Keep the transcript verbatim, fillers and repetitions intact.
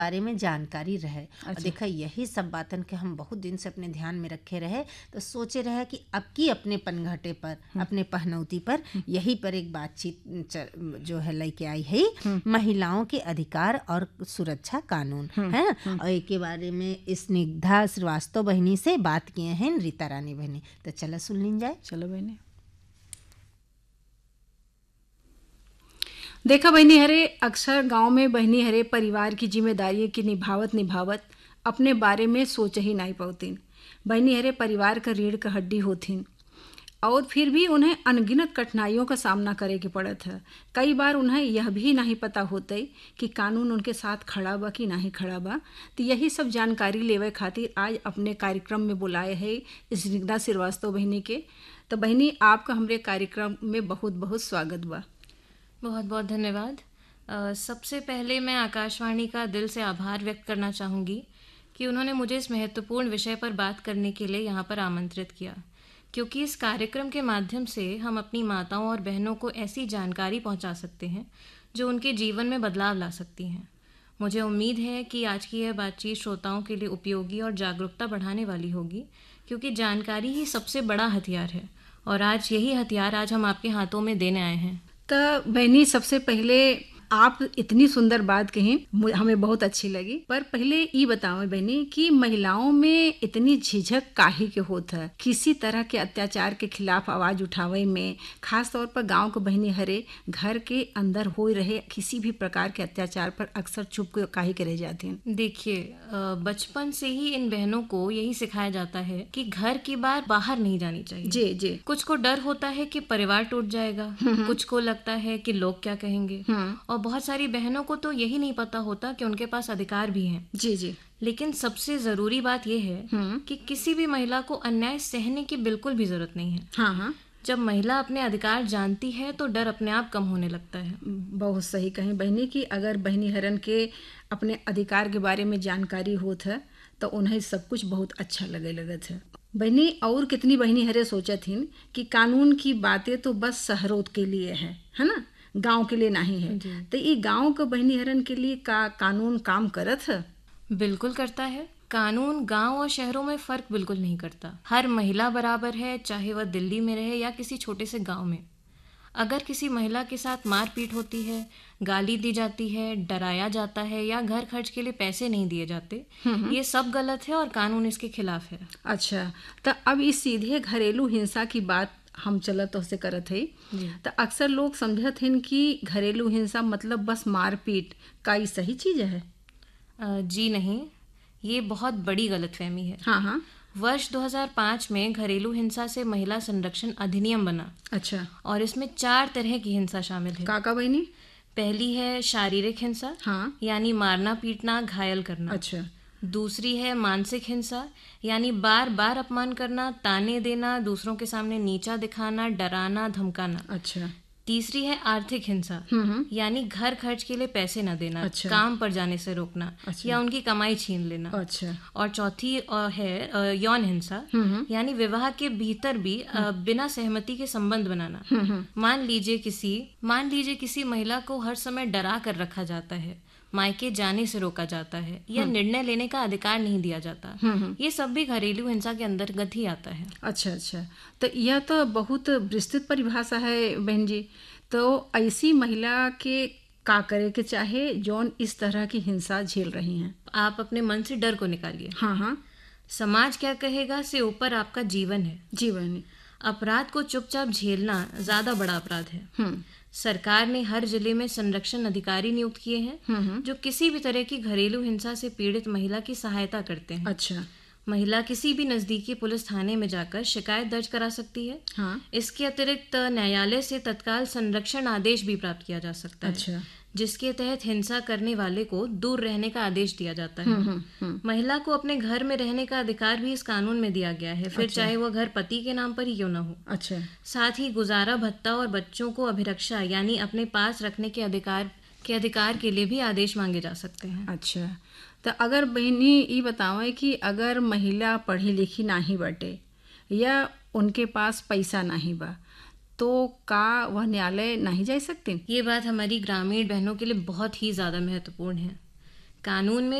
बारे में जानकारी रहे। और अच्छा। देखा यही सब बातन के हम बहुत दिन से अपने ध्यान में रखे रहे, तो सोचे रहे कि अब की अपने पनघटे पर, अपने पहनौती पर यही पर एक बातचीत च- जो है लेके आई है, महिलाओं के अधिकार और सुरक्षा कानून है। और एक के बारे में स्निग्धा श्रीवास्तव बहनी से बात किए हैं रीता रानी बहनी। तो चला सुन लीन जाए। चलो बहनी। देखा बहनी हरे, अक्सर गांव में बहनी हरे परिवार की जिम्मेदारी की निभावत निभावत अपने बारे में सोच ही नहीं पातीन। बहनी हरे परिवार का रीढ़ का हड्डी होतीन और फिर भी उन्हें अनगिनत कठिनाइयों का सामना करे के पड़त है। कई बार उन्हें यह भी नहीं पता होते कि कानून उनके साथ खड़ा बा कि नहीं खड़ा बा। तो यही सब जानकारी लेवे खातिर आज अपने कार्यक्रम में बुलाए है स्निग्धा श्रीवास्तव बहनी के। तो बहनी, आपका हमारे कार्यक्रम में बहुत बहुत स्वागत बा। बहुत बहुत धन्यवाद। अ, सबसे पहले मैं आकाशवाणी का दिल से आभार व्यक्त करना चाहूँगी कि उन्होंने मुझे इस महत्वपूर्ण विषय पर बात करने के लिए यहाँ पर आमंत्रित किया, क्योंकि इस कार्यक्रम के माध्यम से हम अपनी माताओं और बहनों को ऐसी जानकारी पहुँचा सकते हैं जो उनके जीवन में बदलाव ला सकती हैं। मुझे उम्मीद है कि आज की यह बातचीत श्रोताओं के लिए उपयोगी और जागरूकता बढ़ाने वाली होगी, क्योंकि जानकारी ही सबसे बड़ा हथियार है और आज यही हथियार आज हम आपके हाथों में देने आए हैं। तो बहनी, सबसे पहले आप इतनी सुंदर बात कही, मु- हमें बहुत अच्छी लगी। पर पहले ये बताओ बहनी कि महिलाओं में इतनी झिझक काहे के होत है किसी तरह के अत्याचार के खिलाफ आवाज उठावे में, खास तौर पर गांव के बहनी हरे घर के अंदर हो रहे किसी भी प्रकार के अत्याचार पर अक्सर चुप के काहे के रह जाती हैं। देखिए, अ, बचपन से ही इन बहनों को यही सिखाया जाता है कि घर की बात बाहर नहीं जानी चाहिए। जी जी। कुछ को डर होता है कि परिवार टूट जाएगा, कुछ को लगता है कि लोग क्या कहेंगे, और बहुत सारी बहनों को तो यही नहीं पता होता कि उनके पास अधिकार भी हैं। जी जी। लेकिन सबसे जरूरी बात यह है कि किसी भी महिला को अन्याय सहने की बिल्कुल भी जरूरत नहीं है। हाँ हाँ, जब महिला अपने अधिकार जानती है तो डर अपने आप कम होने लगता है। बहुत सही कहीं बहनी कि अगर बहनी हरन के अपने अधिकार के बारे में जानकारी होत है तो उन्हें सब कुछ बहुत अच्छा लगे लगत है। बहनी, और कितनी बहनी हरे सोचत हिन कि कानून की बातें तो बस शहरों के लिए है है ना, गांव के लिए नहीं है। तो ये गांव के बहनी हरन के लिए का कानून काम करत है? बिल्कुल करता है। कानून गांव और शहरों में फर्क बिल्कुल नहीं करता। हर महिला बराबर है, चाहे वह दिल्ली में रहे या किसी छोटे से गांव में। अगर किसी महिला के साथ मारपीट होती है, गाली दी जाती है, डराया जाता है या घर खर्च के लिए पैसे नहीं दिए जाते, ये सब गलत है और कानून इसके खिलाफ है। अच्छा, तो अब इस सीधे घरेलू हिंसा की बात हम चलत तो से करत है। तो अक्सर लोग समझत हैं कि घरेलू हिंसा मतलब बस मारपीट। का ये सही चीज है? अ, जी नहीं, ये बहुत बड़ी गलतफहमी है। हाँ हाँ। वर्ष दो हज़ार पाँच में घरेलू हिंसा से महिला संरक्षण अधिनियम बना। अच्छा, और इसमें चार तरह की हिंसा शामिल है। काका बहनी? पहली है शारीरिक हिंसा, हाँ। यानी मारना पीटना घायल करना। अच्छा। दूसरी है मानसिक हिंसा, यानी बार बार अपमान करना, ताने देना, दूसरों के सामने नीचा दिखाना, डराना, धमकाना। अच्छा। तीसरी है आर्थिक हिंसा, यानी घर खर्च के लिए पैसे न देना, अच्छा। काम पर जाने से रोकना, अच्छा। या उनकी कमाई छीन लेना। अच्छा। और चौथी अ, है अ, यौन हिंसा, यानी विवाह के भीतर भी अ, बिना सहमति के संबंध बनाना। मान लीजिए किसी मान लीजिए किसी महिला को हर समय डरा कर रखा जाता है, मायके जाने से रोका जाता है या निर्णय लेने का अधिकार नहीं दिया जाता। ये सब भी घरेलू हिंसा के अंतर्गत ही आता है। अच्छा अच्छा, तो यह तो बहुत विस्तृत परिभाषा है बहन जी। तो ऐसी महिला के का करे के चाहे जौन इस तरह की हिंसा झेल रही हैं? आप अपने मन से डर को निकालिए। हाँ हाँ। समाज क्या कहेगा से ऊपर आपका जीवन है। जी बहनी। अपराध को चुपचाप झेलना ज्यादा बड़ा अपराध है। हम्म। सरकार ने हर जिले में संरक्षण अधिकारी नियुक्त किए हैं जो किसी भी तरह की घरेलू हिंसा से पीड़ित महिला की सहायता करते हैं। अच्छा। महिला किसी भी नजदीकी पुलिस थाने में जाकर शिकायत दर्ज करा सकती है। हाँ। इसके अतिरिक्त न्यायालय से तत्काल संरक्षण आदेश भी प्राप्त किया जा सकता है। अच्छा। जिसके तहत हिंसा करने वाले को दूर रहने का आदेश दिया जाता है। महिला को अपने घर में रहने का अधिकार भी इस कानून में दिया गया है, फिर चाहे वह घर पति के नाम पर ही क्यों न हो। अच्छा। साथ ही गुजारा भत्ता और बच्चों को अभिरक्षा यानी अपने पास रखने के अधिकार के अधिकार के लिए भी आदेश मांगे जा सकते हैं। अच्छा, तो अगर बहनी ये बतावे कि अगर महिला पढ़ी लिखी नहीं बटे या उनके पास पैसा नहीं बा तो का वह न्यायालय नहीं जा सकती? ये बात हमारी ग्रामीण बहनों के लिए बहुत ही ज़्यादा महत्वपूर्ण है, कानून में